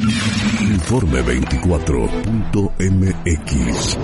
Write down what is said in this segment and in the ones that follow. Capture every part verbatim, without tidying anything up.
Informe veinticuatro punto m x.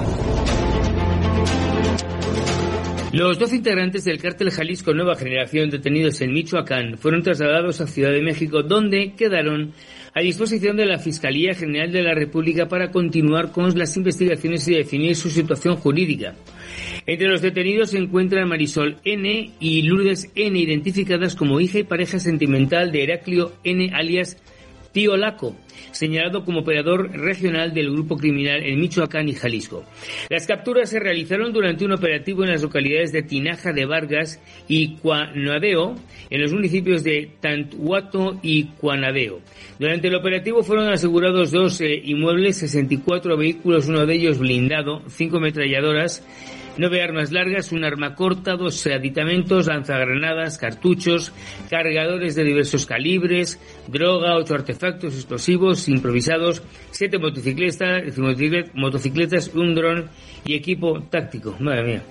Los doce integrantes del cártel Jalisco Nueva Generación detenidos en Michoacán fueron trasladados a Ciudad de México, donde quedaron a disposición de la Fiscalía General de la República para continuar con las investigaciones y definir su situación jurídica. Entre los detenidos se encuentran Marisol N. y Lourdes N., identificadas como hija y pareja sentimental de Heraclio N., alias Tío Laco, señalado como operador regional del grupo criminal en Michoacán y Jalisco. Las capturas se realizaron durante un operativo en las localidades de Tinaja de Vargas y Cuanadeo, en los municipios de Tantuato y Cuanadeo. Durante el operativo fueron asegurados dos eh, inmuebles, sesenta y cuatro vehículos, uno de ellos blindado, cinco ametralladoras, nueve armas largas, un arma corta, dos aditamentos, lanzagranadas, cartuchos, cargadores de diversos calibres, droga, ocho artefactos explosivos improvisados, siete motocicletas, motocicletas, un dron y equipo táctico. Madre mía.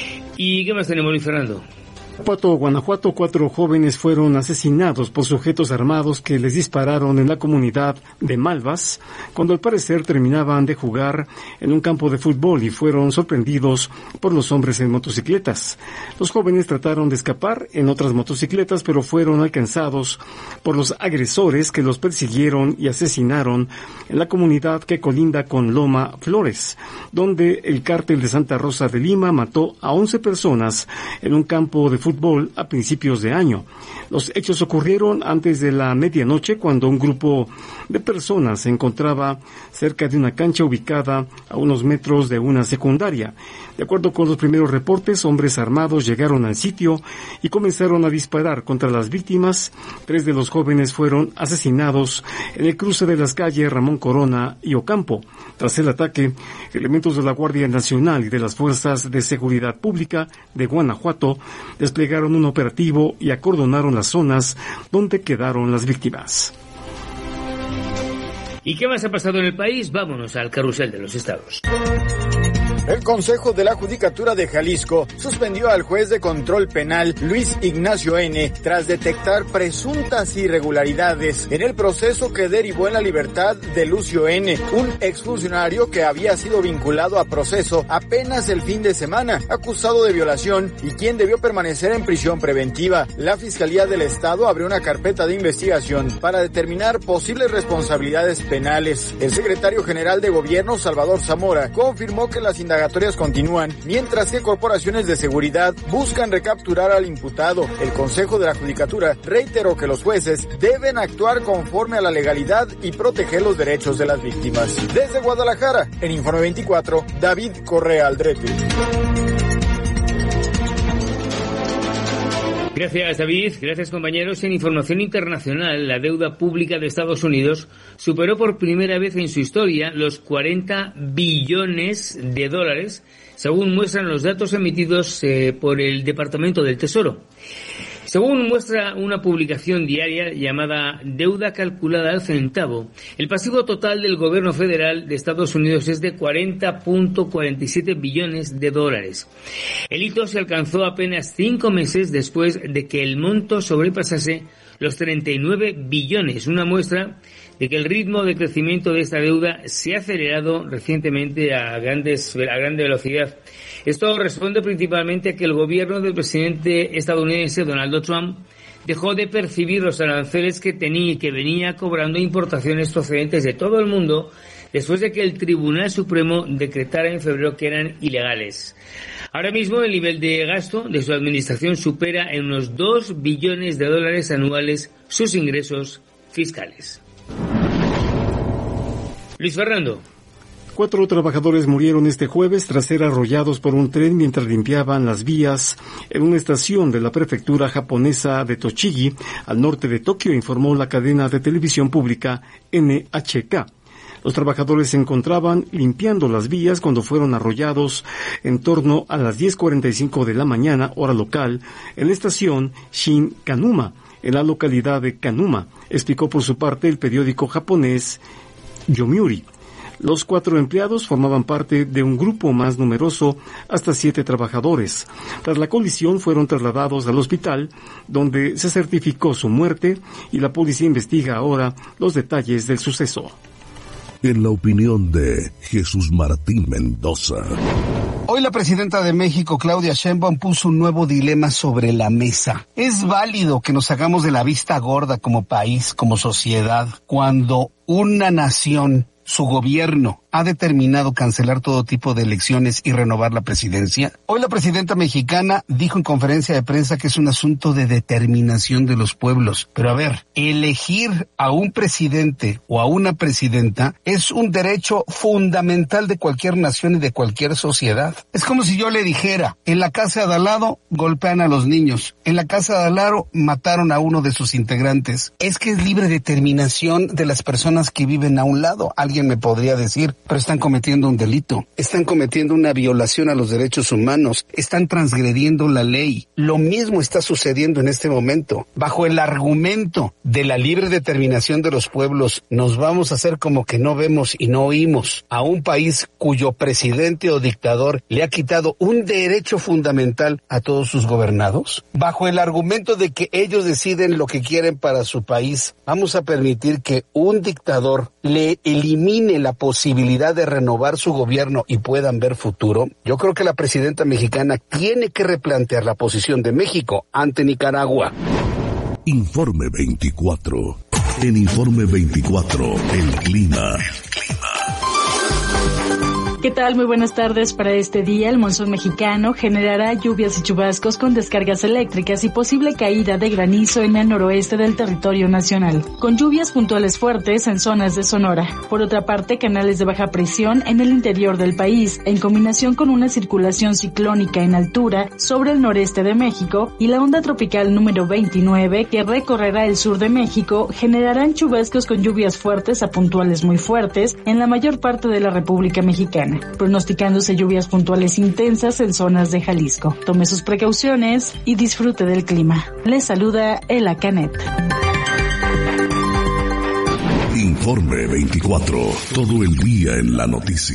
¿Y qué más tenemos, Luis Fernando? Pato, Guanajuato, cuatro jóvenes fueron asesinados por sujetos armados que les dispararon en la comunidad de Malvas, cuando al parecer terminaban de jugar en un campo de fútbol y fueron sorprendidos por los hombres en motocicletas. Los jóvenes trataron de escapar en otras motocicletas, pero fueron alcanzados por los agresores que los persiguieron y asesinaron en la comunidad que colinda con Loma Flores, donde el cártel de Santa Rosa de Lima mató a once personas en un campo de fútbol a principios de año. Los hechos ocurrieron antes de la medianoche, cuando un grupo de personas se encontraba cerca de una cancha ubicada a unos metros de una secundaria. De acuerdo con los primeros reportes, hombres armados llegaron al sitio y comenzaron a disparar contra las víctimas. Tres de los jóvenes fueron asesinados en el cruce de las calles Ramón Corona y Ocampo. Tras el ataque, elementos de la Guardia Nacional y de las Fuerzas de Seguridad Pública de Guanajuato desplegaron un operativo y acordonaron las zonas donde quedaron las víctimas. ¿Y qué más ha pasado en el país? Vámonos al carrusel de los estados. El Consejo de la Judicatura de Jalisco suspendió al juez de control penal Luis Ignacio N. tras detectar presuntas irregularidades en el proceso que derivó en la libertad de Lucio N., un exfuncionario que había sido vinculado a proceso apenas el fin de semana, acusado de violación y quien debió permanecer en prisión preventiva. La Fiscalía del Estado abrió una carpeta de investigación para determinar posibles responsabilidades penales. El secretario general de Gobierno, Salvador Zamora, confirmó que las indagatorias continúan, mientras que corporaciones de seguridad buscan recapturar al imputado. El Consejo de la Judicatura reiteró que los jueces deben actuar conforme a la legalidad y proteger los derechos de las víctimas. Desde Guadalajara, en Informe veinticuatro, David Correa Aldrete. Gracias, David. Gracias, compañeros. En información internacional, la deuda pública de Estados Unidos superó por primera vez en su historia los cuarenta billones de dólares, según muestran los datos emitidos eh, por el Departamento del Tesoro. Según muestra una publicación diaria llamada Deuda calculada al centavo, el pasivo total del gobierno federal de Estados Unidos es de cuarenta punto cuarenta y siete billones de dólares. El hito se alcanzó apenas cinco meses después de que el monto sobrepasase los treinta y nueve billones, una muestra de que el ritmo de crecimiento de esta deuda se ha acelerado recientemente a grandes, a gran velocidad. Esto responde principalmente a que el gobierno del presidente estadounidense Donald Trump dejó de percibir los aranceles que tenía y que venía cobrando importaciones procedentes de todo el mundo después de que el Tribunal Supremo decretara en febrero que eran ilegales. Ahora mismo el nivel de gasto de su administración supera en unos dos billones de dólares anuales sus ingresos fiscales. Luis Fernando. Cuatro trabajadores murieron este jueves tras ser arrollados por un tren mientras limpiaban las vías en una estación de la prefectura japonesa de Tochigi, al norte de Tokio, informó la cadena de televisión pública N H K. Los trabajadores se encontraban limpiando las vías cuando fueron arrollados en torno a las diez cuarenta y cinco de la mañana, hora local, en la estación Shinkanuma, en la localidad de Kanuma, explicó por su parte el periódico japonés Yomiuri. Los cuatro empleados formaban parte de un grupo más numeroso, hasta siete trabajadores. Tras la colisión fueron trasladados al hospital, donde se certificó su muerte y la policía investiga ahora los detalles del suceso. En la opinión de Jesús Martín Mendoza. Hoy la presidenta de México, Claudia Sheinbaum, puso un nuevo dilema sobre la mesa. ¿Es válido que nos hagamos de la vista gorda como país, como sociedad, cuando una nación, su gobierno, ha determinado cancelar todo tipo de elecciones y renovar la presidencia? Hoy la presidenta mexicana dijo en conferencia de prensa que es un asunto de determinación de los pueblos. Pero a ver, elegir a un presidente o a una presidenta es un derecho fundamental de cualquier nación y de cualquier sociedad. Es como si yo le dijera, en la casa de al lado golpean a los niños, en la casa de al lado mataron a uno de sus integrantes. Es que es libre determinación de las personas que viven a un lado. Alguien me podría decir, pero están cometiendo un delito, están cometiendo una violación a los derechos humanos, están transgrediendo la ley. Lo mismo está sucediendo en este momento. Bajo el argumento de la libre determinación de los pueblos, nos vamos a hacer como que no vemos y no oímos a un país cuyo presidente o dictador le ha quitado un derecho fundamental a todos sus gobernados. Bajo el argumento de que ellos deciden lo que quieren para su país, vamos a permitir que un dictador le elimine la posibilidad de renovar su gobierno y puedan ver futuro. Yo creo que la presidenta mexicana tiene que replantear la posición de México ante Nicaragua. Informe veinticuatro. En Informe veinticuatro, el clima. ¿Qué tal? Muy buenas tardes. Para este día, el monzón mexicano generará lluvias y chubascos con descargas eléctricas y posible caída de granizo en el noroeste del territorio nacional, con lluvias puntuales fuertes en zonas de Sonora. Por otra parte, canales de baja presión en el interior del país, en combinación con una circulación ciclónica en altura sobre el noreste de México y la onda tropical número veintinueve que recorrerá el sur de México, generarán chubascos con lluvias fuertes a puntuales muy fuertes en la mayor parte de la República Mexicana, pronosticándose lluvias puntuales intensas en zonas de Jalisco. Tome sus precauciones y disfrute del clima. Les saluda Ela Canet. Informe veinticuatro. Todo el día en la noticia.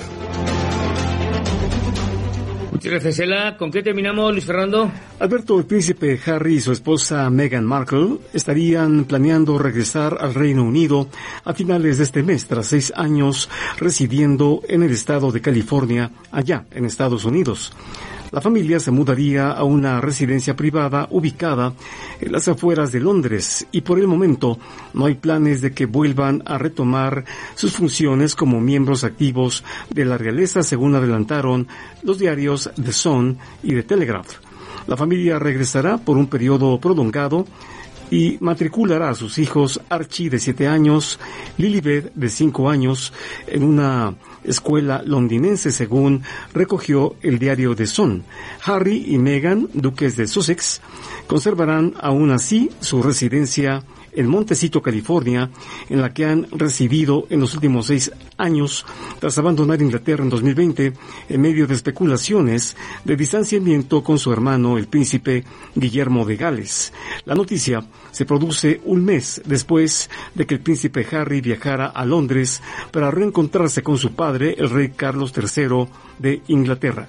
Muchas gracias, Ela. ¿Con qué terminamos, Luis Fernando? Alberto, el príncipe Harry y su esposa Meghan Markle estarían planeando regresar al Reino Unido a finales de este mes, tras seis años residiendo en el estado de California, allá en Estados Unidos. La familia se mudaría a una residencia privada ubicada en las afueras de Londres y por el momento no hay planes de que vuelvan a retomar sus funciones como miembros activos de la realeza, según adelantaron los diarios The Sun y The Telegraph. La familia regresará por un periodo prolongado y matriculará a sus hijos Archie, de siete años, Lilibet, de cinco años, en una escuela londinense, según recogió el diario The Sun. Harry y Meghan, duques de Sussex, conservarán aún así su residencia en Montecito, California, en la que han residido en los últimos seis años, tras abandonar Inglaterra en dos mil veinte, en medio de especulaciones de distanciamiento con su hermano, el príncipe Guillermo de Gales. La noticia se produce un mes después de que el príncipe Harry viajara a Londres para reencontrarse con su padre, el rey Carlos tercero de Inglaterra.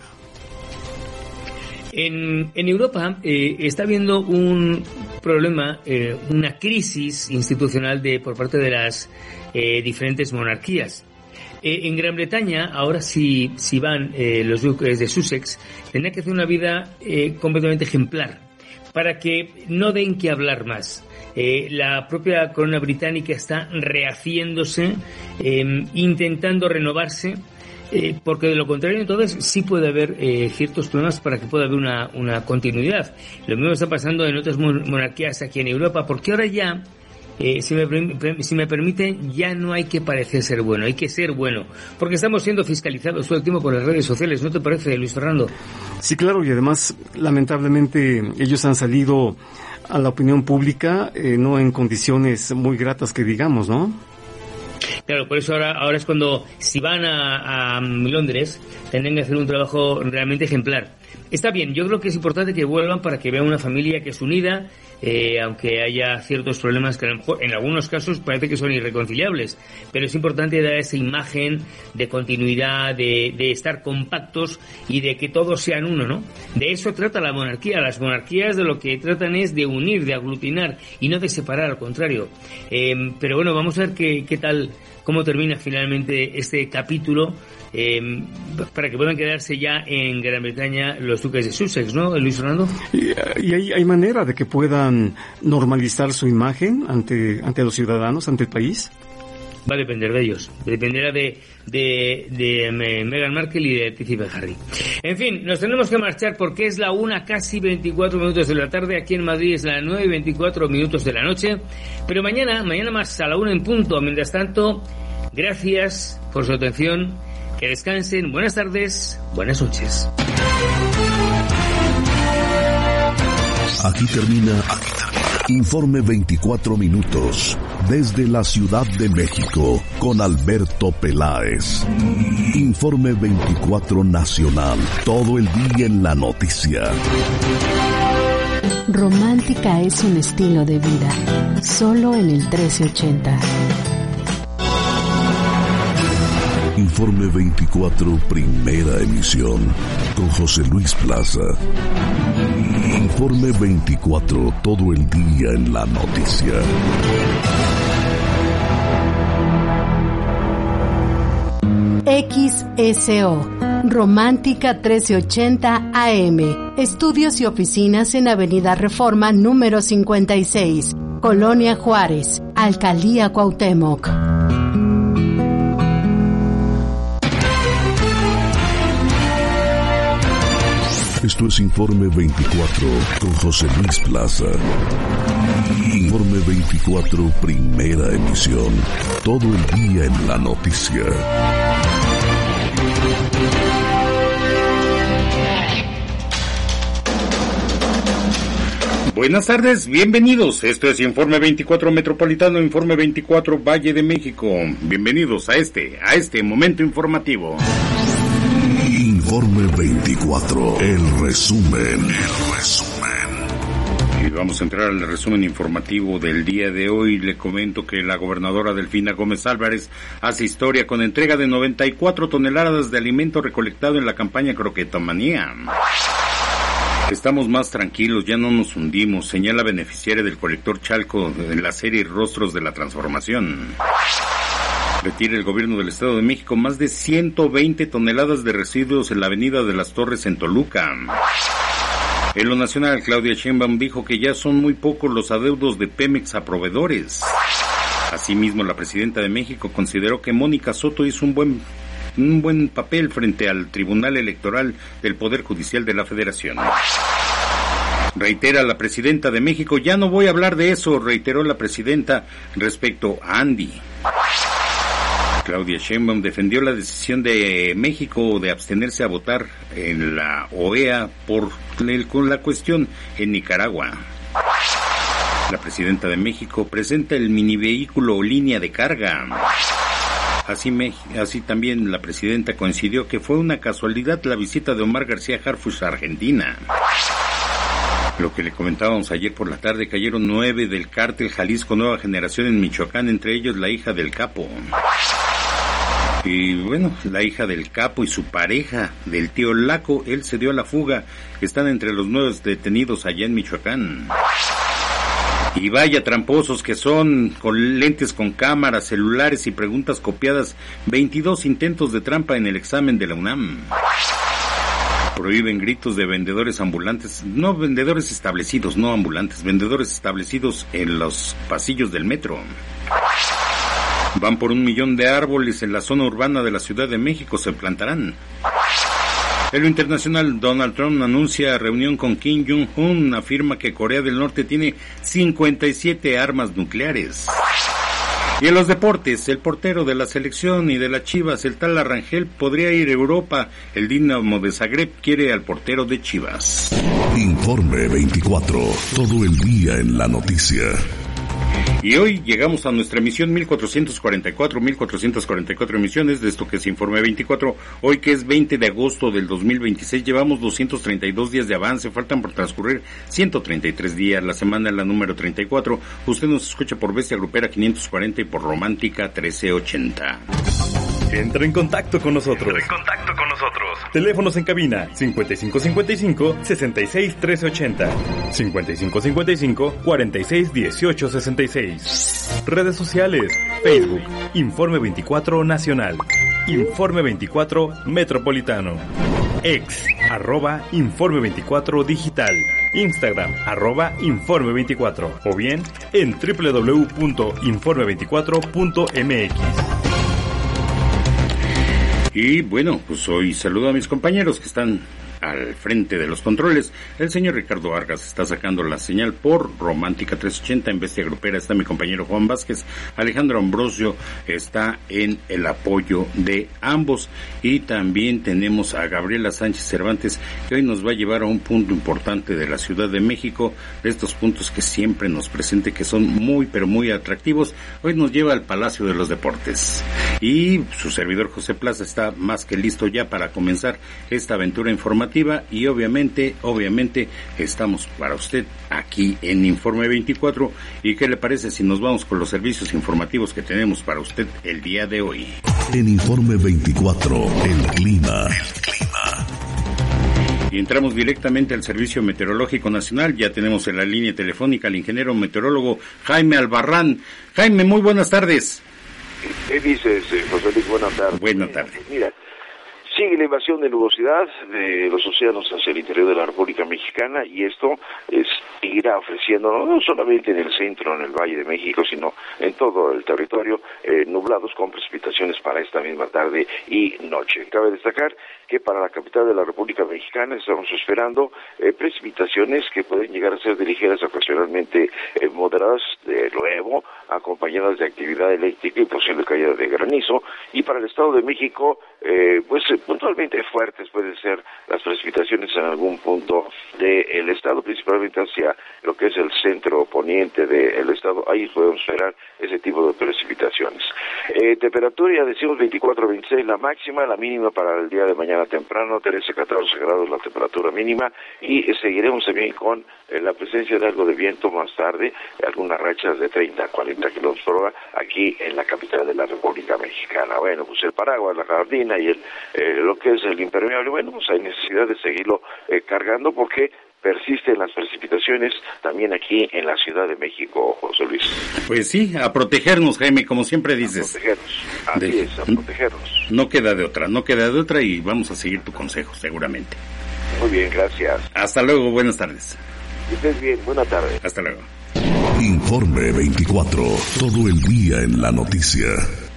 En, en Europa eh, está habiendo un problema, eh, una crisis institucional de por parte de las eh, diferentes monarquías. Eh, en Gran Bretaña, ahora si, si van eh, los duques de Sussex, tendrán que hacer una vida eh, completamente ejemplar para que no den que hablar más. Eh, la propia corona británica está rehaciéndose, eh, intentando renovarse, Eh, porque de lo contrario entonces sí puede haber eh, ciertos problemas para que pueda haber una, una continuidad. Lo mismo está pasando en otras monarquías aquí en Europa, porque ahora ya, eh, si, me, si me permiten, ya no hay que parecer ser bueno, hay que ser bueno, porque estamos siendo fiscalizados todo el tiempo por las redes sociales, ¿no te parece, Luis Fernando? Sí, claro, y además lamentablemente ellos han salido a la opinión pública eh, no en condiciones muy gratas que digamos, ¿no? Claro, por eso ahora, ahora es cuando, si van a, a Londres, tendrán que hacer un trabajo realmente ejemplar. Está bien, yo creo que es importante que vuelvan para que vean una familia que es unida, eh, aunque haya ciertos problemas que a lo mejor en algunos casos parece que son irreconciliables, pero es importante dar esa imagen de continuidad, de, de estar compactos y de que todos sean uno, ¿no? De eso trata la monarquía. Las monarquías de lo que tratan es de unir, de aglutinar y no de separar, al contrario. Eh, pero bueno, vamos a ver qué, qué tal, cómo termina finalmente este capítulo, eh, para que puedan quedarse ya en Gran Bretaña los duques de Sussex, ¿no, Luis Fernando? Y, y hay, hay manera de que puedan normalizar su imagen ante, ante los ciudadanos, ante el país. Va a depender de ellos, dependerá de, de, de Meghan Markle y de Príncipe Harry. En fin, nos tenemos que marchar porque es la una casi veinticuatro minutos de la tarde, aquí en Madrid es la nueve y veinticuatro minutos de la noche, pero mañana, mañana más a la una en punto. Mientras tanto, gracias por su atención, que descansen, buenas tardes, buenas noches. Aquí termina, aquí termina. Informe veinticuatro minutos, desde la Ciudad de México, con Alberto Peláez. Informe veinticuatro Nacional, todo el día en la noticia. Romántica es un estilo de vida, solo en el trece ochenta. Informe veinticuatro, primera emisión, con José Luis Plaza. Informe veinticuatro, todo el día en la noticia. X S O, Romántica trece ochenta A M. Estudios y oficinas en Avenida Reforma número cincuenta y seis, Colonia Juárez, Alcaldía Cuauhtémoc. Esto es Informe veinticuatro con José Luis Plaza. Informe veinticuatro, primera emisión. Todo el día en la noticia. Buenas tardes, bienvenidos. Esto es Informe veinticuatro Metropolitano, Informe veinticuatro Valle de México. Bienvenidos a este, a este momento informativo. Informe veinticuatro, el resumen, el resumen. Y vamos a entrar al resumen informativo del día de hoy. Le comento que la gobernadora Delfina Gómez Álvarez hace historia con entrega de noventa y cuatro toneladas de alimento recolectado en la campaña Croquetomanía. Estamos más tranquilos, ya no nos hundimos, señala beneficiaria del colector Chalco en la serie Rostros de la Transformación. Retira el gobierno del Estado de México más de ciento veinte toneladas de residuos en la avenida de las Torres en Toluca. En lo nacional, Claudia Sheinbaum dijo que ya son muy pocos los adeudos de Pemex a proveedores. Asimismo, la presidenta de México consideró que Mónica Soto hizo un buen, un buen papel frente al Tribunal Electoral del Poder Judicial de la Federación. Reitera la presidenta de México, ya no voy a hablar de eso, reiteró la presidenta respecto a Andy. Claudia Sheinbaum defendió la decisión de México de abstenerse a votar en la O E A por el, con la cuestión en Nicaragua. La presidenta de México presenta el mini vehículo o línea de carga. Así, me, así también la presidenta coincidió que fue una casualidad la visita de Omar García Harfuch a Argentina. Lo que le comentábamos ayer por la tarde, cayeron nueve del cártel Jalisco Nueva Generación en Michoacán, entre ellos la hija del capo. Y bueno, la hija del capo y su pareja, del tío Laco, él se dio a la fuga, están entre los nueve detenidos allá en Michoacán. Y vaya tramposos que son, con lentes con cámaras, celulares y preguntas copiadas, veintidós intentos de trampa en el examen de la UNAM. Prohíben gritos de vendedores ambulantes, no vendedores establecidos, no ambulantes, vendedores establecidos en los pasillos del metro. Van por un millón de árboles en la zona urbana de la Ciudad de México, se plantarán. En lo internacional, Donald Trump anuncia reunión con Kim Jong-un, afirma que Corea del Norte tiene cincuenta y siete armas nucleares. Y en los deportes, el portero de la selección y de las Chivas, el tal Arrangel, podría ir a Europa. El Dinamo de Zagreb quiere al portero de Chivas. Informe veinticuatro, todo el día en la noticia. Y hoy llegamos a nuestra emisión mil cuatrocientos cuarenta y cuatro, mil cuatrocientos cuarenta y cuatro emisiones de esto que es Informe veinticuatro. Hoy que es veinte de agosto del dos mil veintiséis, llevamos doscientos treinta y dos días de avance, faltan por transcurrir ciento treinta y tres días, la semana es la número treinta y cuatro. Usted nos escucha por Bestia Grupera quinientos cuarenta y por Romántica trece ochenta. Entra en contacto con nosotros. Entra en contacto con nosotros. Teléfonos en cabina cincuenta y cinco cincuenta y cinco, sesenta y seis trece ochenta, cincuenta y cinco cincuenta y cinco, cuarenta y seis dieciocho sesenta y seis. Redes sociales: Facebook, Informe veinticuatro Nacional, Informe veinticuatro Metropolitano, Ex, arroba Informe veinticuatro Digital, Instagram, arroba Informe veinticuatro, o bien en doble u doble u doble u punto informe veinticuatro punto m x. Y bueno, pues hoy saludo a mis compañeros que están al frente de los controles. El señor Ricardo Vargas está sacando la señal por Romántica trescientos ochenta. En Bestia Grupera está mi compañero Juan Vázquez. Alejandro Ambrosio está en el apoyo de ambos. Y también tenemos a Gabriela Sánchez Cervantes, que hoy nos va a llevar a un punto importante de la Ciudad de México, de estos puntos que siempre nos presente, que son muy, pero muy atractivos. Hoy nos lleva al Palacio de los Deportes. Y su servidor José Plaza está más que listo ya para comenzar esta aventura informativa. Y obviamente, obviamente, estamos para usted aquí en Informe veinticuatro. ¿Y qué le parece si nos vamos con los servicios informativos que tenemos para usted el día de hoy? En Informe veinticuatro, el clima. El clima. Y entramos directamente al Servicio Meteorológico Nacional. Ya tenemos en la línea telefónica al ingeniero meteorólogo Jaime Albarrán. Jaime, muy buenas tardes. ¿Qué dices, José Luis? Buenas tardes. Buenas tardes. Pues mira, sigue la invasión de nubosidad de los océanos hacia el interior de la República Mexicana, y esto es, seguirá ofreciendo, no solamente en el centro, en el Valle de México, sino en todo el territorio, eh, nublados con precipitaciones para esta misma tarde y noche. Cabe destacar que para la capital de la República Mexicana estamos esperando eh, precipitaciones que pueden llegar a ser de ligeras, ocasionalmente eh, moderadas de nuevo, acompañadas de actividad eléctrica y posible caída de granizo. Y para el Estado de México, eh, pues eh, puntualmente fuertes pueden ser las precipitaciones en algún punto del estado, principalmente hacia lo que es el centro poniente del estado. Ahí podemos esperar ese tipo de precipitaciones. Eh, temperatura, ya decimos veinticuatro a veintiséis la máxima, la mínima para el día de mañana temprano, trece a catorce grados la temperatura mínima, y eh, seguiremos también con eh, la presencia de algo de viento más tarde, algunas rachas de treinta a cuarenta kilómetros por hora aquí en la capital de la República Mexicana. Bueno, pues el paraguas, la gabardina y el eh, lo que es el impermeable, bueno, pues hay necesidad de seguirlo eh, cargando porque persisten las precipitaciones también aquí en la Ciudad de México, José Luis. Pues sí, a protegernos, Jaime, como siempre dices. A protegernos, así de, es, a protegernos. No queda de otra, no queda de otra, y vamos a seguir tu consejo, seguramente. Muy bien, gracias. Hasta luego, buenas tardes. Que estés bien, buenas tardes. Hasta luego. Informe veinticuatro, todo el día en la noticia.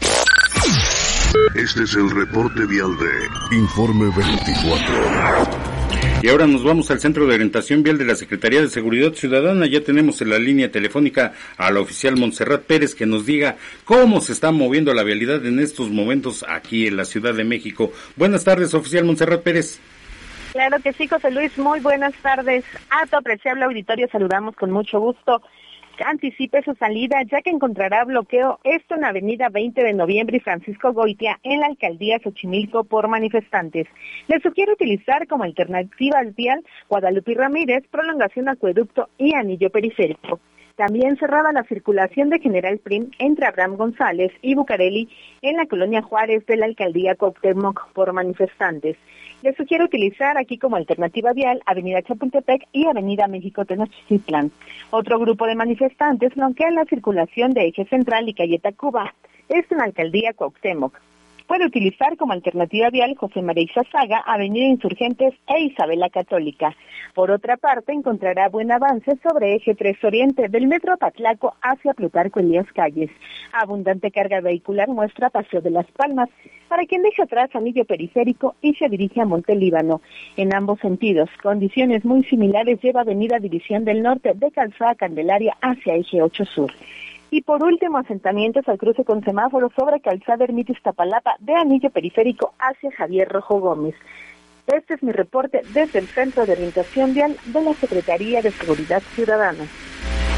Este es el reporte vial de Informe veinticuatro. Y ahora nos vamos al Centro de Orientación Vial de la Secretaría de Seguridad Ciudadana. Ya tenemos en la línea telefónica a la oficial Montserrat Pérez, que nos diga cómo se está moviendo la vialidad en estos momentos aquí en la Ciudad de México. Buenas tardes, oficial Montserrat Pérez. Claro que sí, José Luis, muy buenas tardes. A tu apreciable auditorio saludamos con mucho gusto. Anticipe su salida, ya que encontrará bloqueo esto en Avenida veinte de Noviembre y Francisco Goitia en la Alcaldía Xochimilco por manifestantes. Le sugiero utilizar como alternativa vial Guadalupe Ramírez, prolongación Acueducto y Anillo Periférico. También cerrada la circulación de General Prim entre Abraham González y Bucareli en la Colonia Juárez de la Alcaldía Cuauhtémoc por manifestantes. Les sugiero utilizar aquí como alternativa vial Avenida Chapultepec y Avenida México Tenochtitlán. Otro grupo de manifestantes bloquean la circulación de Eje Central y Calle Tacuba, esto en la Alcaldía Cuauhtémoc. Puede utilizar como alternativa vial José María Izazaga, Avenida Insurgentes e Isabela Católica. Por otra parte, encontrará buen avance sobre Eje tres Oriente del Metro Patlaco hacia Plutarco Elías Calles. Abundante carga vehicular muestra Paseo de las Palmas, para quien deja atrás Anillo Periférico y se dirige a Monte Líbano. En ambos sentidos, condiciones muy similares lleva Avenida División del Norte de Calzada Candelaria hacia Eje ocho Sur. Y por último, asentamientos al cruce con semáforos sobre Calzada Ermita Iztapalapa de Anillo Periférico hacia Javier Rojo Gómez. Este es mi reporte desde el Centro de Orientación Vial de la Secretaría de Seguridad Ciudadana.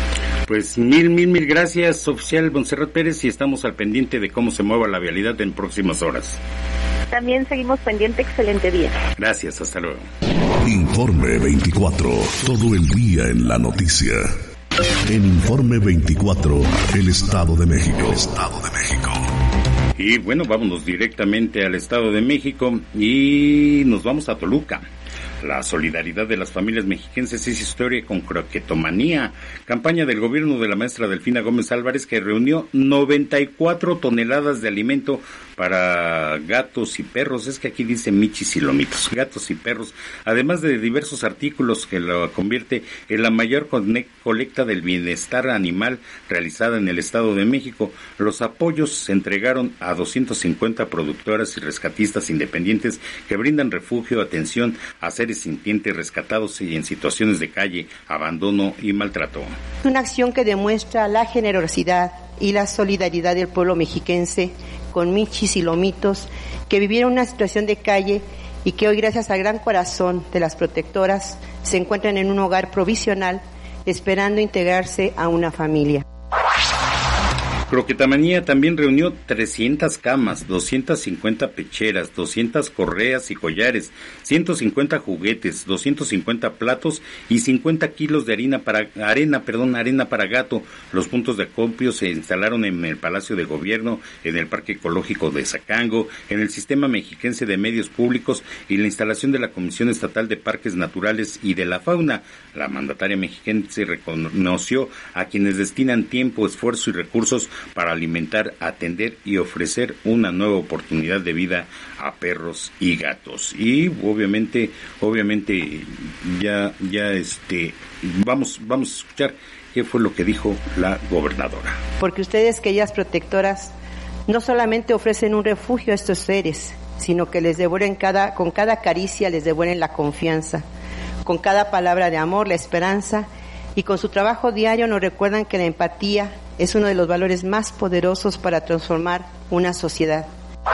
Pues mil, mil, mil gracias, oficial Montserrat Pérez, y estamos al pendiente de cómo se mueva la vialidad en próximas horas. También seguimos pendiente. Excelente día. Gracias, hasta luego. Informe veinticuatro, todo el día en la noticia. En Informe veinticuatro, el Estado de México. El Estado de México. Y bueno, vámonos directamente al Estado de México y nos vamos a Toluca. La solidaridad de las familias mexiquenses es historia con croquetomanía. Campaña del gobierno de la maestra Delfina Gómez Álvarez, que reunió noventa y cuatro toneladas de alimento para gatos y perros. Es que aquí dice michis y lomitos, gatos y perros, además de diversos artículos que lo convierte en la mayor colecta del bienestar animal realizada en el Estado de México. Los apoyos se entregaron a doscientas cincuenta productoras y rescatistas independientes que brindan refugio, atención a seres sintientes rescatados y en situaciones de calle, abandono y maltrato. Una acción que demuestra la generosidad y la solidaridad del pueblo mexiquense con michis y lomitos que vivieron una situación de calle y que hoy, gracias al gran corazón de las protectoras, se encuentran en un hogar provisional esperando integrarse a una familia. Croquetamanía también reunió trescientas camas, doscientas cincuenta pecheras, doscientas correas y collares, ciento cincuenta juguetes, doscientos cincuenta platos y cincuenta kilos de harina para arena, perdón, arena para gato. Los puntos de acopio se instalaron en el Palacio de Gobierno, en el Parque Ecológico de Zacango, en el Sistema Mexiquense de Medios Públicos y la instalación de la Comisión Estatal de Parques Naturales y de la Fauna. La mandataria mexiquense reconoció a quienes destinan tiempo, esfuerzo y recursos para alimentar, atender y ofrecer una nueva oportunidad de vida a perros y gatos. Y obviamente, obviamente ya, ya este, vamos, vamos a escuchar qué fue lo que dijo la gobernadora. Porque ustedes, que ellas protectoras, no solamente ofrecen un refugio a estos seres, sino que les devuelven cada, con cada caricia les devuelven la confianza, con cada palabra de amor, la esperanza, y con su trabajo diario nos recuerdan que la empatía es uno de los valores más poderosos para transformar una sociedad.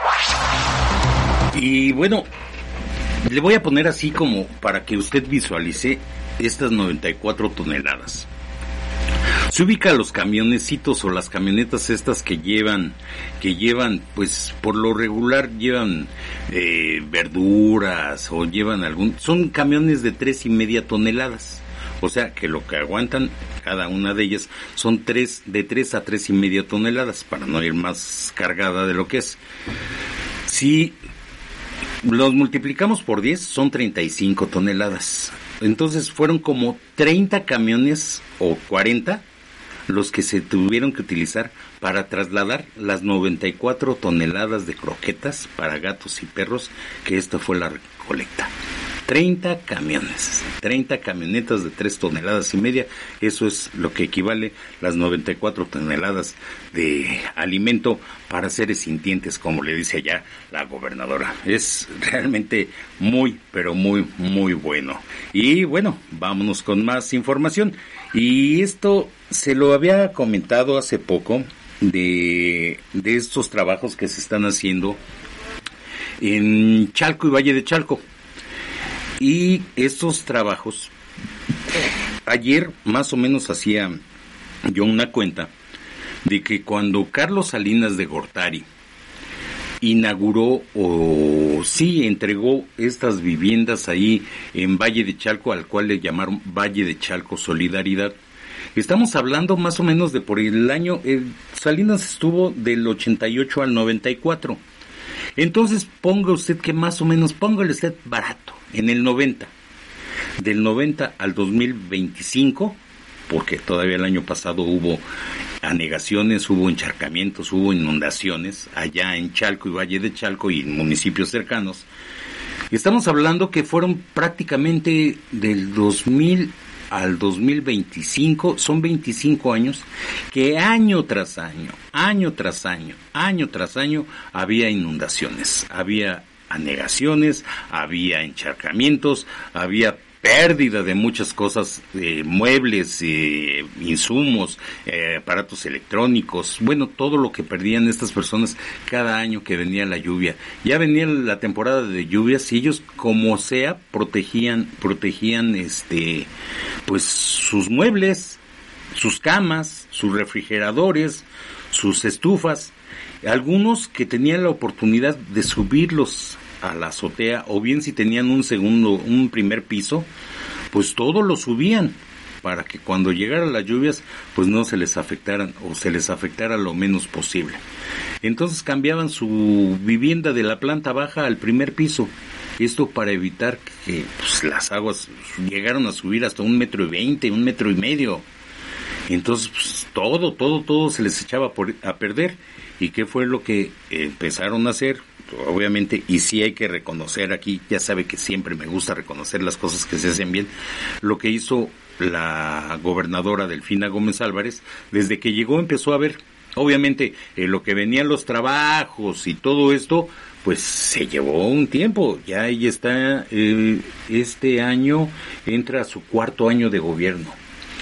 Y bueno, le voy a poner así como para que usted visualice estas noventa y cuatro toneladas. Se ubica los camionecitos o las camionetas estas que llevan, que llevan, pues por lo regular llevan eh, verduras o llevan algún, son camiones de tres y media toneladas. O sea que lo que aguantan cada una de ellas son tres, de tres a tres y media toneladas, para no ir más cargada de lo que es. Si los multiplicamos por diez, son treinta y cinco toneladas. Entonces fueron como treinta camiones o cuarenta los que se tuvieron que utilizar para trasladar las noventa y cuatro toneladas de croquetas para gatos y perros, que esta fue la recolecta. treinta camiones, treinta camionetas de tres toneladas y media, eso es lo que equivale las noventa y cuatro toneladas de alimento para seres sintientes, como le dice allá la gobernadora. Es realmente muy, pero muy, muy bueno. Y bueno, vámonos con más información. Y esto se lo había comentado hace poco de, de estos trabajos que se están haciendo en Chalco y Valle de Chalco. Y estos trabajos, ayer más o menos hacía yo una cuenta de que cuando Carlos Salinas de Gortari inauguró o sí entregó estas viviendas ahí en Valle de Chalco, al cual le llamaron Valle de Chalco Solidaridad, estamos hablando más o menos de por el año, eh, Salinas estuvo del ochenta y ocho al noventa y cuatro. Entonces ponga usted que más o menos, póngale usted barato, en el noventa, del noventa al dos mil veinticinco, porque todavía el año pasado hubo anegaciones, hubo encharcamientos, hubo inundaciones allá en Chalco y Valle de Chalco y en municipios cercanos. Y estamos hablando que fueron prácticamente del dos mil al dos mil veinticinco, son veinticinco años, que año tras año, año tras año, año tras año, había inundaciones, había anegaciones, había encharcamientos, había pérdida de muchas cosas, eh, muebles, eh, insumos, eh, aparatos electrónicos, bueno, todo lo que perdían estas personas cada año que venía la lluvia. Ya venía la temporada de lluvias y ellos, como sea, protegían, protegían este, pues sus muebles, sus camas, sus refrigeradores, sus estufas, algunos que tenían la oportunidad de subirlos a la azotea, o bien si tenían un segundo, un primer piso, pues todo lo subían para que cuando llegaran las lluvias pues no se les afectaran o se les afectara lo menos posible. Entonces cambiaban su vivienda de la planta baja al primer piso, esto para evitar que pues, las aguas llegaron a subir hasta un metro y veinte, un metro y medio. Entonces pues, todo, todo, todo se les echaba por, a perder. ¿Y qué fue lo que empezaron a hacer? Obviamente, y sí hay que reconocer aquí, ya sabe que siempre me gusta reconocer las cosas que se hacen bien, lo que hizo la gobernadora Delfina Gómez Álvarez, desde que llegó empezó a ver, obviamente, eh, lo que venían los trabajos y todo esto, pues se llevó un tiempo, ya ella está, eh, este año entra a su cuarto año de gobierno.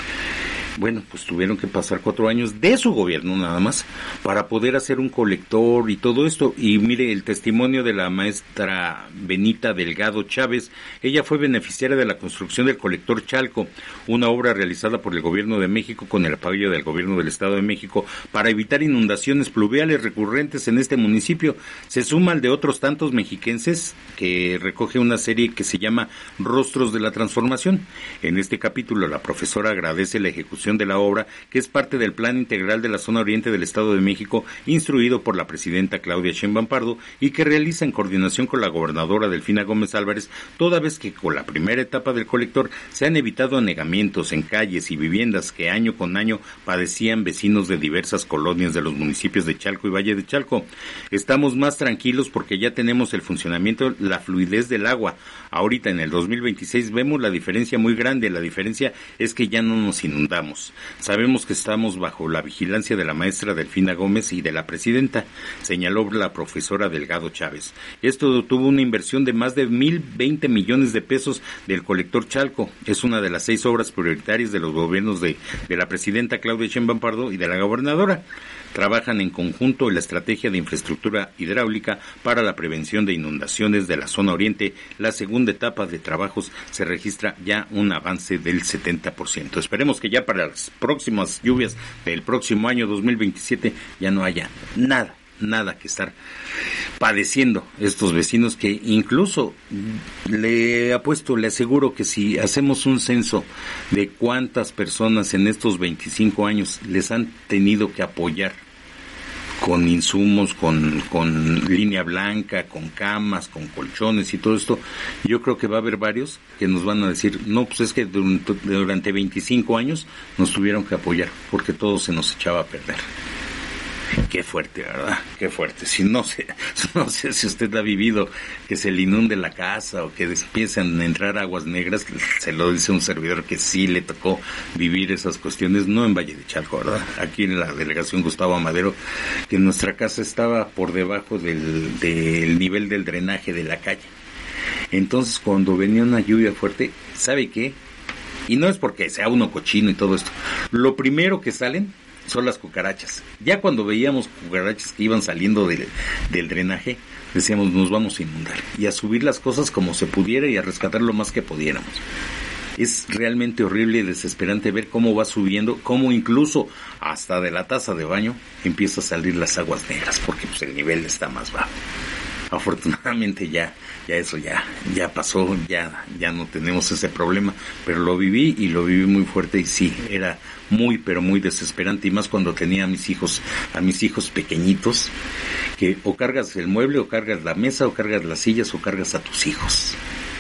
Bueno, pues tuvieron que pasar cuatro años de su gobierno nada más para poder hacer un colector y todo esto. Y mire el testimonio de la maestra Benita Delgado Chávez. Ella fue beneficiaria de la construcción del colector Chalco, una obra realizada por el gobierno de México con el apoyo del gobierno del Estado de México para evitar inundaciones pluviales recurrentes en este municipio. Se suma al de otros tantos mexiquenses que recoge una serie que se llama Rostros de la Transformación. En este capítulo la profesora agradece la ejecución de la obra, que es parte del Plan Integral de la Zona Oriente del Estado de México, instruido por la presidenta Claudia Sheinbaum Pardo, y que realiza en coordinación con la gobernadora Delfina Gómez Álvarez, toda vez que con la primera etapa del colector se han evitado anegamientos en calles y viviendas que año con año padecían vecinos de diversas colonias de los municipios de Chalco y Valle de Chalco. Estamos más tranquilos porque ya tenemos el funcionamiento, la fluidez del agua. Ahorita en el dos mil veintiséis vemos la diferencia muy grande, la diferencia es que ya no nos inundamos. Sabemos que estamos bajo la vigilancia de la maestra Delfina Gómez y de la presidenta, señaló la profesora Delgado Chávez. Esto tuvo una inversión de más de mil veinte millones de pesos del colector Chalco. Es una de las seis obras prioritarias de los gobiernos de, de la presidenta Claudia Sheinbaum Pardo y de la gobernadora. Trabajan en conjunto en la estrategia de infraestructura hidráulica para la prevención de inundaciones de la zona oriente. La segunda etapa de trabajos se registra ya un avance del setenta por ciento. Esperemos que ya para las próximas lluvias del próximo año dos mil veintisiete ya no haya nada, nada que estar padeciendo estos vecinos, que incluso le apuesto, le aseguro que si hacemos un censo de cuántas personas en estos veinticinco años les han tenido que apoyar con insumos, con, con línea blanca, con camas, con colchones y todo esto, yo creo que va a haber varios que nos van a decir, no, pues es que durante, durante veinticinco años nos tuvieron que apoyar porque todo se nos echaba a perder. Qué fuerte, ¿verdad? Qué fuerte. Si no sé, no sé si usted ha vivido que se le inunde la casa o que empiecen a entrar aguas negras, se lo dice un servidor que sí le tocó vivir esas cuestiones, no en Valle de Chalco, ¿verdad? Aquí en la delegación Gustavo Amadero, que nuestra casa estaba por debajo del, del nivel del drenaje de la calle. Entonces, cuando venía una lluvia fuerte, ¿sabe qué? Y no es porque sea uno cochino y todo esto. Lo primero que salen son las cucarachas. Ya cuando veíamos cucarachas que iban saliendo del, del drenaje, decíamos, nos vamos a inundar. Y a subir las cosas como se pudiera y a rescatar lo más que pudiéramos. Es realmente horrible y desesperante ver cómo va subiendo, cómo incluso hasta de la taza de baño empieza a salir las aguas negras, porque pues el nivel está más bajo. Afortunadamente ya, ya eso ya, ya pasó, ya, ya no tenemos ese problema, pero lo viví y lo viví muy fuerte y sí, era muy pero muy desesperante, y más cuando tenía a mis hijos, a mis hijos pequeñitos, que o cargas el mueble, o cargas la mesa, o cargas las sillas, o cargas a tus hijos.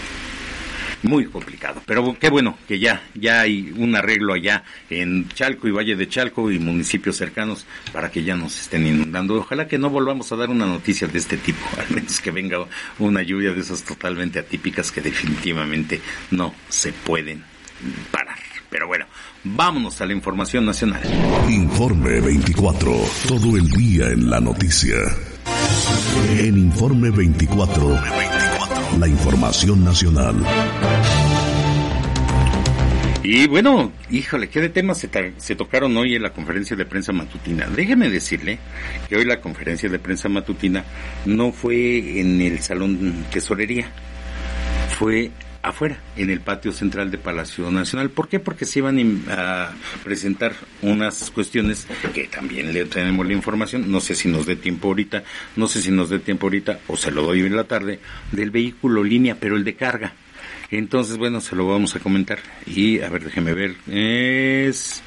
Muy complicado, pero qué bueno que ya ya hay un arreglo allá en Chalco y Valle de Chalco y municipios cercanos para que ya nos estén inundando. Ojalá que no volvamos a dar una noticia de este tipo, al menos que venga una lluvia de esas totalmente atípicas que definitivamente no se pueden parar. Pero bueno, vámonos a la información nacional. Informe veinticuatro, todo el día en la noticia. En Informe veinticuatro, la información nacional. Y bueno, híjole, ¿qué de temas se, ta- se tocaron hoy en la conferencia de prensa matutina? Déjeme decirle que hoy la conferencia de prensa matutina no fue en el Salón Tesorería, fue afuera, en el patio central de Palacio Nacional. ¿Por qué? Porque se iban a presentar unas cuestiones que también le tenemos la información, no sé si nos dé tiempo ahorita, no sé si nos dé tiempo ahorita o se lo doy en la tarde, del vehículo línea, pero el de carga. Entonces, bueno, se lo vamos a comentar. Y, a ver, déjeme ver. Es,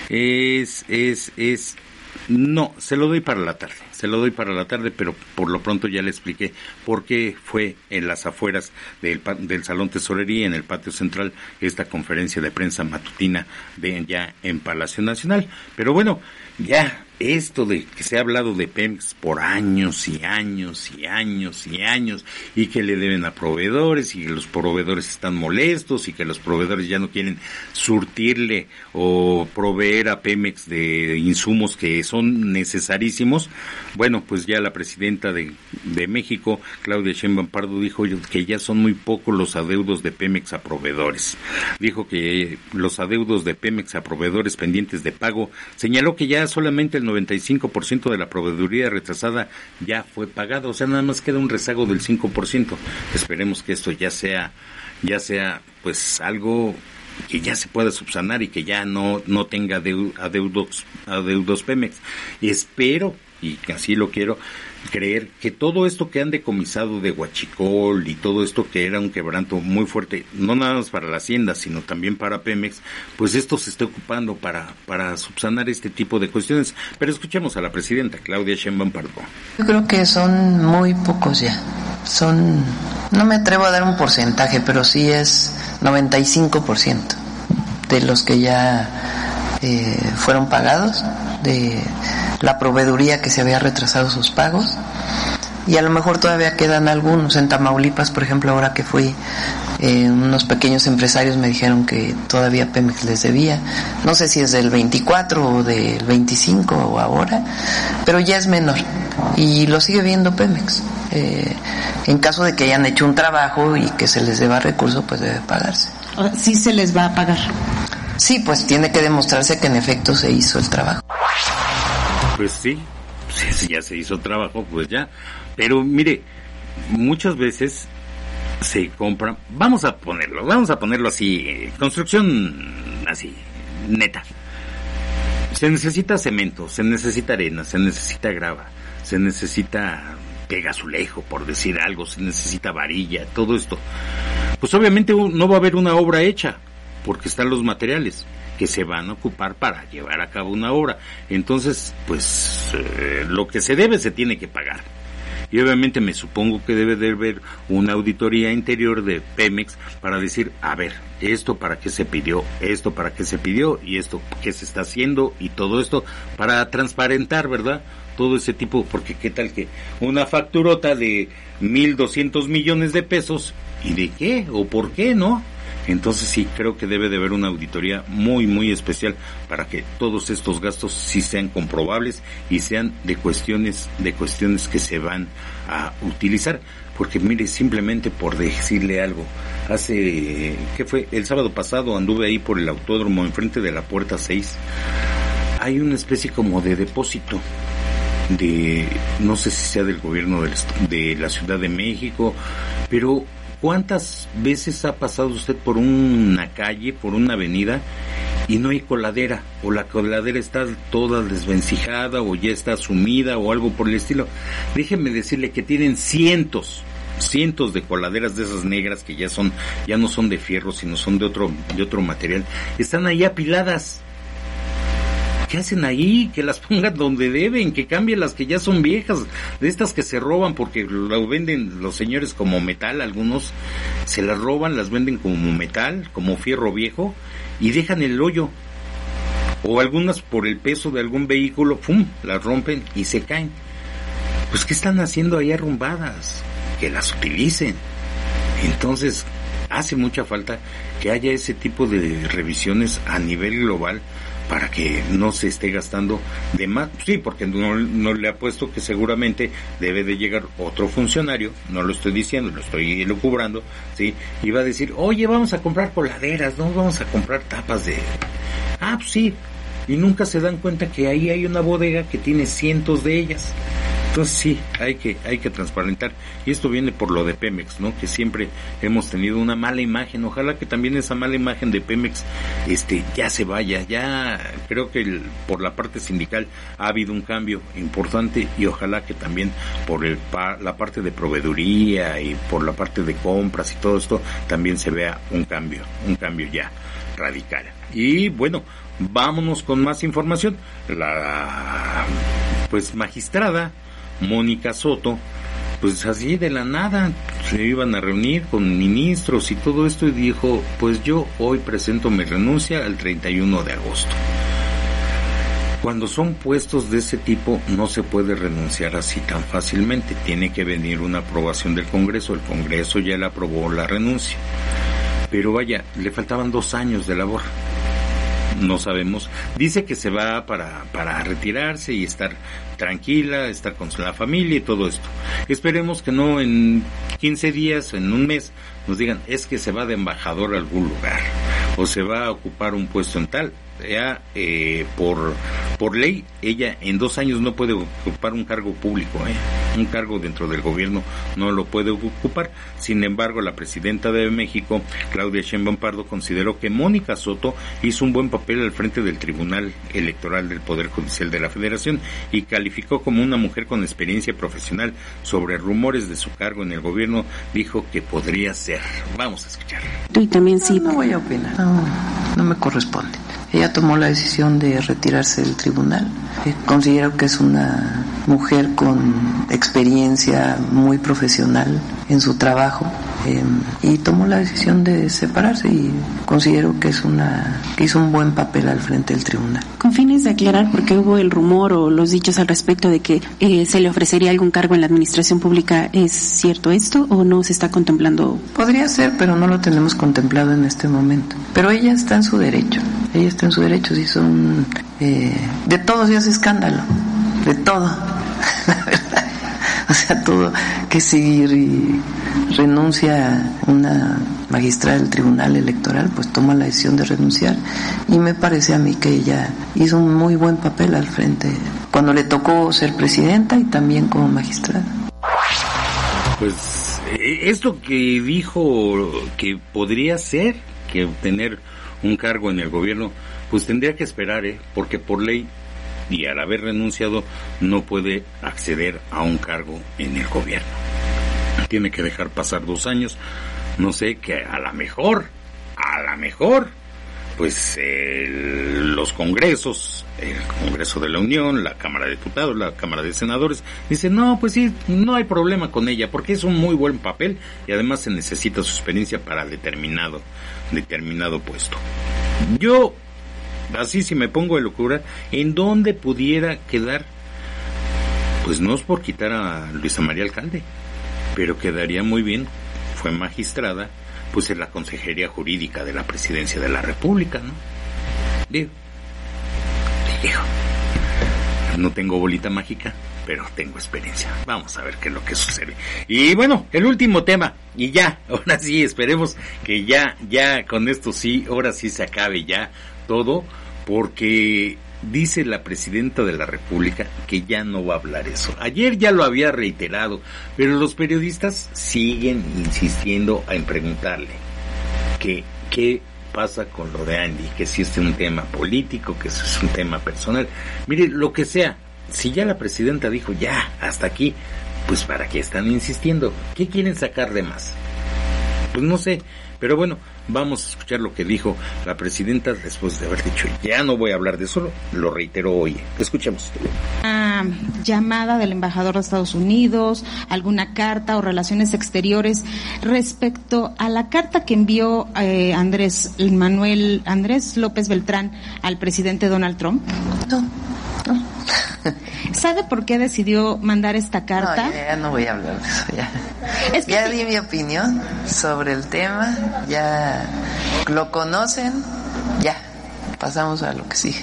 es, es, es... No, se lo doy para la tarde, se lo doy para la tarde, pero por lo pronto ya le expliqué por qué fue en las afueras del, del Salón Tesorería, en el patio central, esta conferencia de prensa matutina de ya en Palacio Nacional. Pero bueno, ya esto de que se ha hablado de Pemex por años y años y años y años, y que le deben a proveedores, y que los proveedores están molestos, y que los proveedores ya no quieren surtirle o proveer a Pemex de insumos que son necesarísimos. Bueno, pues ya la presidenta de, de México, Claudia Sheinbaum Pardo, dijo que ya son muy pocos los adeudos de Pemex a proveedores. Dijo que los adeudos de Pemex a proveedores pendientes de pago, señaló que ya solamente el noventa y cinco por ciento de la proveeduría retrasada ya fue pagado, o sea, nada más queda un rezago del cinco por ciento. Esperemos que esto ya sea, ya sea, pues, algo que ya se pueda subsanar y que ya no, no tenga adeudos, adeudos Pemex. Y espero, y así lo quiero creer, que todo esto que han decomisado de Huachicol y todo esto que era un quebranto muy fuerte, no nada más para la hacienda, sino también para Pemex, pues esto se está ocupando para, para subsanar este tipo de cuestiones. Pero escuchemos a la presidenta, Claudia Sheinbaum Pardo. Yo creo que son muy pocos ya. Son, no me atrevo a dar un porcentaje, pero sí es noventa y cinco por ciento de los que ya eh, fueron pagados, de la proveeduría que se había retrasado sus pagos, y a lo mejor todavía quedan algunos. En Tamaulipas, por ejemplo, ahora que fui, eh, unos pequeños empresarios me dijeron que todavía Pemex les debía, no sé si es del veinticuatro o del veinticinco o ahora, pero ya es menor y lo sigue viendo Pemex. Eh, en caso de que hayan hecho un trabajo y que se les deba recurso, pues debe pagarse. ¿Sí se les va a pagar? Sí, pues tiene que demostrarse que en efecto se hizo el trabajo. Pues sí, si ya se hizo trabajo, pues ya. Pero mire, muchas veces se compra, vamos a ponerlo, vamos a ponerlo así, construcción así, neta. Se necesita cemento, se necesita arena, se necesita grava, se necesita pegazulejo, por decir algo, se necesita varilla, todo esto. Pues obviamente no va a haber una obra hecha, porque están los materiales que se van a ocupar para llevar a cabo una obra. Entonces, pues, eh, lo que se debe se tiene que pagar. Y obviamente me supongo que debe de haber una auditoría interior de Pemex para decir, a ver, esto para qué se pidió, esto para qué se pidió, y esto qué se está haciendo, y todo esto para transparentar, ¿verdad? Todo ese tipo, porque qué tal que una facturota de mil doscientos millones de pesos, ¿y de qué? ¿O por qué, no? Entonces sí, creo que debe de haber una auditoría muy, muy especial para que todos estos gastos sí sean comprobables y sean de cuestiones, de cuestiones que se van a utilizar. Porque mire, simplemente por decirle algo, hace, ¿qué fue? El sábado pasado anduve ahí por el autódromo enfrente de la puerta seis. Hay una especie como de depósito de, no sé si sea del gobierno del, de la Ciudad de México, pero ¿cuántas veces ha pasado usted por una calle, por una avenida, y no hay coladera, o la coladera está toda desvencijada, o ya está sumida, o algo por el estilo? Déjeme decirle que tienen cientos, cientos de coladeras de esas negras que ya son, ya no son de fierro, sino son de otro, de otro material. Están ahí apiladas. ¿Qué hacen ahí? Que las pongan donde deben, que cambien las que ya son viejas, de estas que se roban porque lo venden los señores como metal, algunos se las roban, las venden como metal, como fierro viejo, y dejan el hoyo. O algunas por el peso de algún vehículo, ¡pum!, las rompen y se caen. Pues ¿qué están haciendo ahí arrumbadas? Que las utilicen. Entonces hace mucha falta que haya ese tipo de revisiones a nivel global, para que no se esté gastando de más. Sí, porque no, no le apuesto que seguramente debe de llegar otro funcionario, no lo estoy diciendo, lo estoy elucubrando, sí, y va a decir, oye, vamos a comprar coladeras, no vamos a comprar tapas de... Ah, pues sí, y nunca se dan cuenta que ahí hay una bodega que tiene cientos de ellas. Entonces sí, hay que hay que transparentar, y esto viene por lo de Pemex, ¿no? Que siempre hemos tenido una mala imagen. Ojalá que también esa mala imagen de Pemex este ya se vaya. Ya creo que el, por la parte sindical ha habido un cambio importante, y ojalá que también por el la parte de proveeduría y por la parte de compras y todo esto también se vea un cambio, un cambio ya radical. Y bueno, vámonos con más información. La pues magistrada Mónica Soto, pues así de la nada se iban a reunir con ministros y todo esto, y dijo, pues yo hoy presento mi renuncia al treinta y uno de agosto. Cuando son puestos de ese tipo no se puede renunciar así tan fácilmente, tiene que venir una aprobación del Congreso. El Congreso ya le aprobó la renuncia, pero vaya, le faltaban dos años de labor. No sabemos, dice que se va para, para retirarse y estar tranquila, estar con la familia y todo esto. Esperemos que no en quince días, en un mes, nos digan, es que se va de embajador a algún lugar, o se va a ocupar un puesto en tal. Ya, eh, por por ley, ella en dos años no puede ocupar un cargo público, eh. un cargo dentro del gobierno no lo puede ocupar. Sin embargo, la presidenta de México, Claudia Sheinbaum Pardo, consideró que Mónica Soto hizo un buen papel al frente del Tribunal Electoral del Poder Judicial de la Federación, y calificó como una mujer con experiencia profesional. Sobre rumores de su cargo en el gobierno, dijo que podría ser. Vamos a escuchar. Y también sí. No, no voy a opinar, no, no me corresponde. Ella tomó la decisión de retirarse del tribunal. Eh, considero que es una mujer con experiencia muy profesional en su trabajo, eh, y tomó la decisión de separarse, y considero que es una que hizo un buen papel al frente del tribunal. Con fines de aclarar, porque hubo el rumor o los dichos al respecto de que eh, se le ofrecería algún cargo en la administración pública, ¿es cierto esto o no se está contemplando? Podría ser, pero no lo tenemos contemplado en este momento. Pero ella está en su derecho, ella está en su derecho, si son eh, de todo se hace escándalo, de todo, la verdad. O sea, todo que si renuncia una magistrada del Tribunal Electoral, pues toma la decisión de renunciar, y me parece a mí que ella hizo un muy buen papel al frente cuando le tocó ser presidenta y también como magistrada. Pues esto que dijo que podría ser que obtener un cargo en el gobierno, pues tendría que esperar, ¿eh? Porque por ley, y al haber renunciado, no puede acceder a un cargo en el gobierno. Tiene que dejar pasar dos años. No sé, que a la mejor, a la mejor, pues el, los congresos, el Congreso de la Unión, la Cámara de Diputados, la Cámara de Senadores, dicen, no, pues sí, no hay problema con ella, porque es un muy buen papel, y además se necesita su experiencia para determinado, determinado puesto. Yo, así si me pongo de locura, ¿en dónde pudiera quedar? Pues no es por quitar a Luisa María Alcalde, pero quedaría muy bien. Fue magistrada, pues en la Consejería Jurídica de la Presidencia de la República, ¿no? Digo, digo, no tengo bolita mágica, pero tengo experiencia. Vamos a ver qué es lo que sucede. Y bueno, el último tema, y ya, ahora sí, esperemos que ya, ya con esto sí, ahora sí se acabe ya todo, porque dice la presidenta de la República que ya no va a hablar eso. Ayer ya lo había reiterado, pero los periodistas siguen insistiendo en preguntarle que qué pasa con lo de Andy, que si es un tema político, que si es un tema personal. Mire, lo que sea, si ya la presidenta dijo ya, hasta aquí, pues ¿para qué están insistiendo? ¿Qué quieren sacar de más? Pues no sé, pero bueno, vamos a escuchar lo que dijo la presidenta después de haber dicho, ya no voy a hablar de eso, lo reiteró hoy. Escuchemos. Una llamada del embajador de Estados Unidos, alguna carta o relaciones exteriores respecto a la carta que envió eh, Andrés Manuel, Andrés López Beltrán al presidente Donald Trump. No, no. ¿Sabe por qué decidió mandar esta carta? No, ya, ya no voy a hablar de eso, ya. Es que ya di mi opinión sobre el tema, ya lo conocen, ya, pasamos a lo que sigue.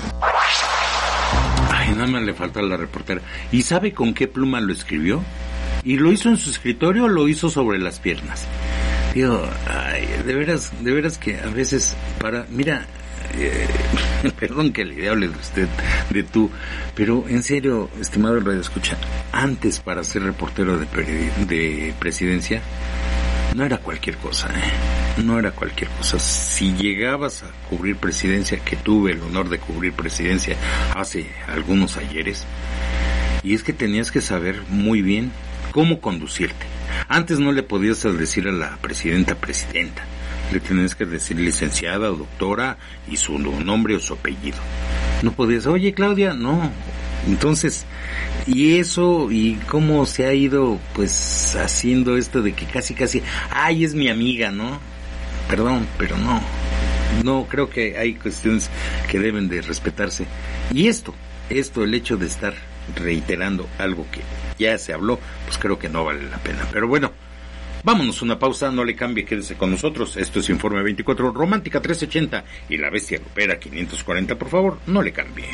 Ay, nada más le falta a la reportera. ¿Y sabe con qué pluma lo escribió? ¿Y lo hizo en su escritorio o lo hizo sobre las piernas? Digo, ay, de veras, de veras que a veces para, mira, eh, perdón que le hable de usted, de tú, pero en serio, estimado Radio Escucha, antes para ser reportero de, de presidencia, no era cualquier cosa, ¿eh? No era cualquier cosa. Si llegabas a cubrir presidencia, que tuve el honor de cubrir presidencia hace algunos ayeres, y es que tenías que saber muy bien cómo conducirte. Antes no le podías decir a la presidenta presidenta, le tenías que decir licenciada o doctora y su nombre o su apellido. No podías, oye Claudia, no. Entonces, y eso, y cómo se ha ido pues haciendo esto de que casi casi, ay, es mi amiga, ¿no? Perdón, pero no. No, creo que hay cuestiones que deben de respetarse. Y esto, esto, el hecho de estar reiterando algo que ya se habló, pues creo que no vale la pena. Pero bueno, vámonos una pausa, no le cambie, quédese con nosotros. Esto es Informe veinticuatro, Romántica trescientos ochenta y La Bestia Grupera quinientos cuarenta, por favor, no le cambie.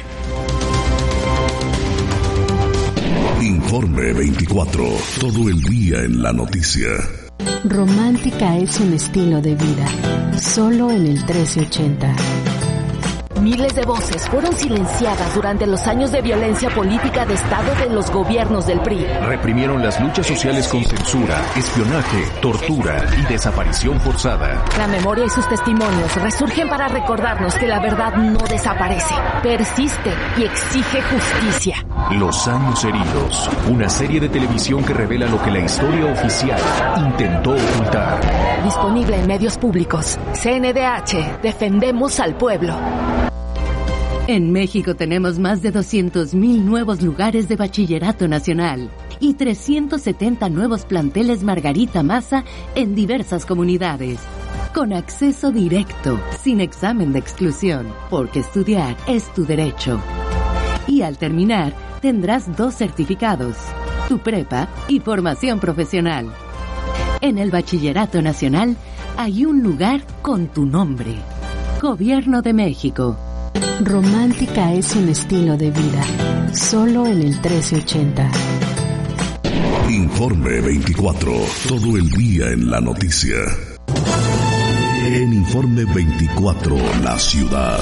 Informe veinticuatro, todo el día en la noticia. Romántica es un estilo de vida, solo en el trece ochenta. Miles de voces fueron silenciadas durante los años de violencia política de Estado de los gobiernos del P R I. Reprimieron las luchas sociales con censura, espionaje, tortura y desaparición forzada. La memoria y sus testimonios resurgen para recordarnos que la verdad no desaparece, persiste y exige justicia. Los años heridos, una serie de televisión que revela lo que la historia oficial intentó ocultar. Disponible en medios públicos. C N D H, defendemos al pueblo. En México tenemos más de doscientos mil nuevos lugares de bachillerato nacional y trescientos setenta nuevos planteles Margarita Maza en diversas comunidades. Con acceso directo, sin examen de exclusión, porque estudiar es tu derecho. Y al terminar, tendrás dos certificados, tu prepa y formación profesional. En el Bachillerato Nacional hay un lugar con tu nombre. Gobierno de México. Romántica es un estilo de vida, solo en el trece ochenta. Informe veinticuatro, todo el día en la noticia. En Informe veinticuatro, la ciudad.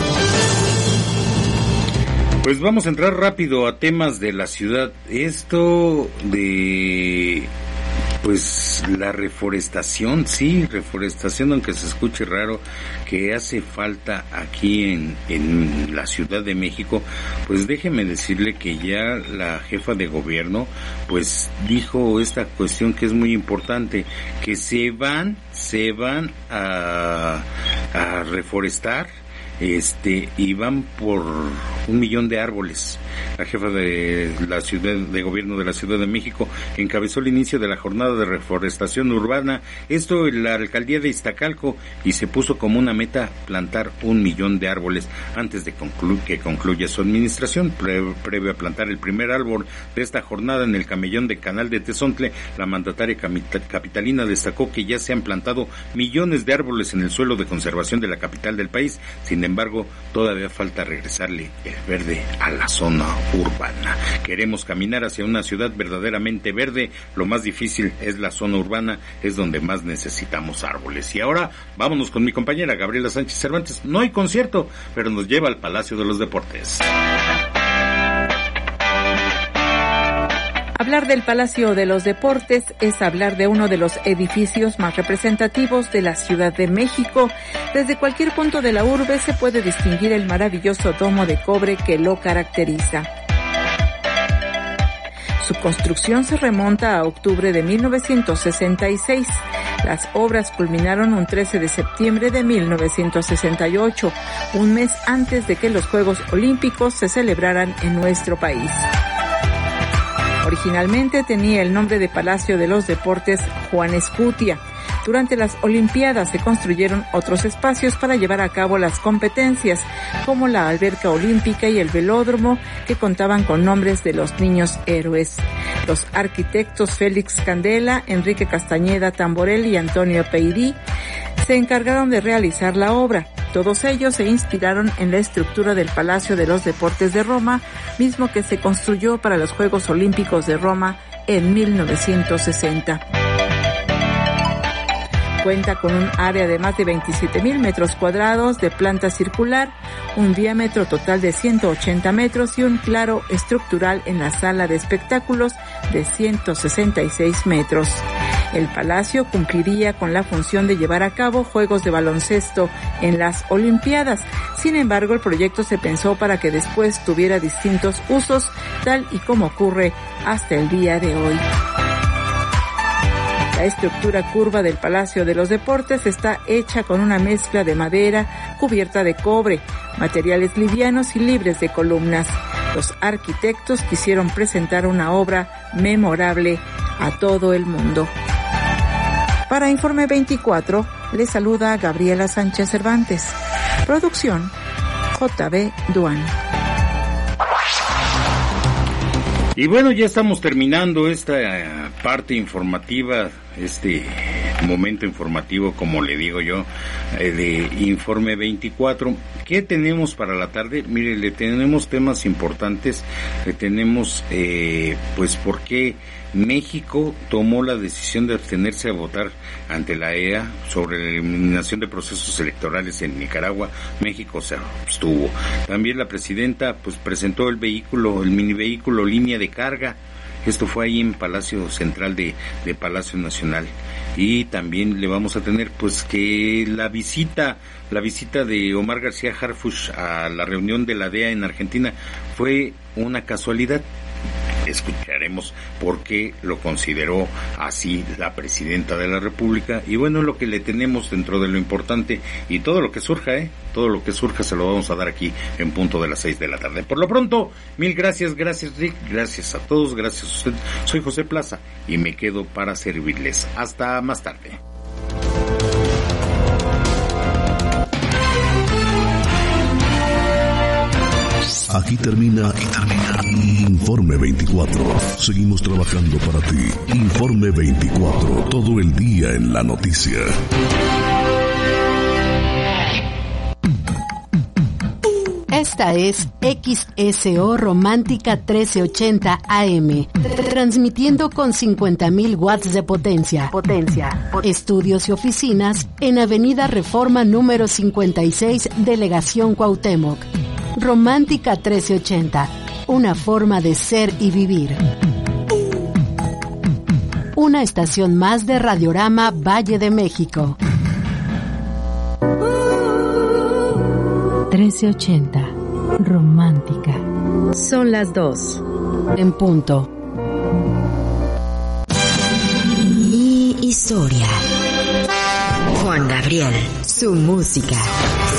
Pues vamos a entrar rápido a temas de la ciudad. Esto de... Pues la reforestación, sí, reforestación, aunque se escuche raro, que hace falta aquí en, en la Ciudad de México. Pues déjeme decirle que ya la jefa de gobierno pues dijo esta cuestión que es muy importante, que se van, se van a, a reforestar, este, y van por un millón de árboles. La jefa de la ciudad de gobierno de la Ciudad de México encabezó el inicio de la jornada de reforestación urbana, esto en la alcaldía de Iztacalco, y se puso como una meta plantar un millón de árboles antes de conclu- que concluya su administración. Pre- previo a plantar el primer árbol de esta jornada en el camellón de Canal de Tezontle, la mandataria capitalina destacó que ya se han plantado millones de árboles en el suelo de conservación de la capital del país. Sin embargo, todavía falta regresarle el verde a la zona urbana. Queremos caminar hacia una ciudad verdaderamente verde. Lo más difícil es la zona urbana, es donde más necesitamos árboles. Y ahora vámonos con mi compañera Gabriela Sánchez Cervantes. No hay concierto, pero nos lleva al Palacio de los Deportes. Hablar del Palacio de los Deportes es hablar de uno de los edificios más representativos de la Ciudad de México. Desde cualquier punto de la urbe se puede distinguir el maravilloso domo de cobre que lo caracteriza. Su construcción se remonta a octubre de mil novecientos sesenta y seis. Las obras culminaron un trece de septiembre de mil novecientos sesenta y ocho, un mes antes de que los Juegos Olímpicos se celebraran en nuestro país. Originalmente tenía el nombre de Palacio de los Deportes Juan Escutia. Durante las Olimpiadas se construyeron otros espacios para llevar a cabo las competencias, como la alberca olímpica y el velódromo, que contaban con nombres de los niños héroes. Los arquitectos Félix Candela, Enrique Castañeda Tamborel y Antonio Peirí se encargaron de realizar la obra. Todos ellos se inspiraron en la estructura del Palacio de los Deportes de Roma, mismo que se construyó para los Juegos Olímpicos de Roma en mil novecientos sesenta. Cuenta con un área de más de veintisiete mil metros cuadrados de planta circular, un diámetro total de ciento ochenta metros y un claro estructural en la sala de espectáculos de ciento sesenta y seis metros. El palacio cumpliría con la función de llevar a cabo juegos de baloncesto en las Olimpiadas. Sin embargo, el proyecto se pensó para que después tuviera distintos usos, tal y como ocurre hasta el día de hoy. La estructura curva del Palacio de los Deportes está hecha con una mezcla de madera cubierta de cobre, materiales livianos y libres de columnas. Los arquitectos quisieron presentar una obra memorable a todo el mundo. Para Informe veinticuatro, le saluda Gabriela Sánchez Cervantes. Producción, J B Duan. Y bueno, ya estamos terminando esta parte informativa, este momento informativo, como le digo yo, eh, de Informe veinticuatro. ¿Qué tenemos para la tarde? Mire, le tenemos temas importantes, le tenemos, eh, pues, por qué México tomó la decisión de abstenerse a votar ante la E A sobre la eliminación de procesos electorales en Nicaragua. México se abstuvo. También la presidenta, pues, presentó el vehículo, el mini vehículo línea de carga. Esto fue ahí en Palacio Central de, de Palacio Nacional. Y también le vamos a tener, pues, que la visita, la visita de Omar García Harfuch a la reunión de la D E A en Argentina fue una casualidad. Escucharemos por qué lo consideró así la presidenta de la República. Y bueno, lo que le tenemos dentro de lo importante y todo lo que surja, ¿eh? Todo lo que surja se lo vamos a dar aquí en punto de las seis de la tarde. Por lo pronto, mil gracias, gracias Rick, gracias a todos, gracias a usted. Soy José Plaza y me quedo para servirles. Hasta más tarde. Aquí termina, aquí termina Informe veinticuatro. Seguimos trabajando para ti. Informe veinticuatro, todo el día en la noticia. Esta es X S O Romántica trece ochenta A M, transmitiendo con cincuenta mil watts de potencia. Potencia. Estudios y oficinas en Avenida Reforma número cincuenta y seis, Delegación Cuauhtémoc. Romántica trece ochenta, una forma de ser y vivir. Una estación más de Radiorama Valle de México. trece ochenta, romántica. Son las dos. En punto. Mi historia. Juan Gabriel, su música.